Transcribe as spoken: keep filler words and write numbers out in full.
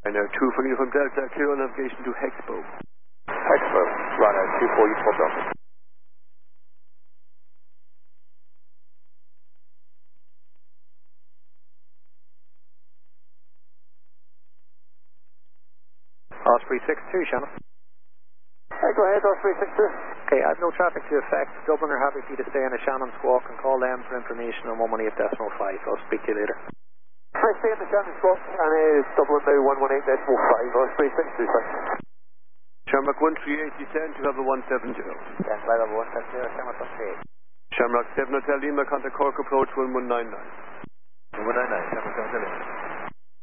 Ryanair two for Uniform Delta, clear on navigation to Hexpo. Hexpo, Ryanair two four Uniform Delta. Osprey six two, Shannon. Hey, go ahead, Osprey six two. Okay, I have no traffic to affect. Dublin are happy for you to stay in a Shannon Squawk and call them for information on one one eight decimal five. I'll speak to you later. I stay in the Shannon Squawk and uh, Dublin now one one eight decimal five, Osprey six two, thanks. Shamrock one three eight, descend to level one seven zero. Yes, level one seven zero, Shamrock one three eight. Shamrock seven Hotel Lima, contact Cork approach one one nine nine. one one nine nine, Shamrock seven Hotel Lima.